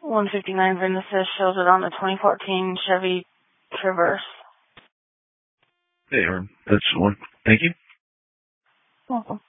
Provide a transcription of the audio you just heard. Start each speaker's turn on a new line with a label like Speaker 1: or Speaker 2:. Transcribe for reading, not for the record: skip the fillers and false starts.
Speaker 1: 159 Venice shows it on the 2014 Chevy Traverse.
Speaker 2: Hey, Aaron, that's the one. Thank you.
Speaker 1: Welcome.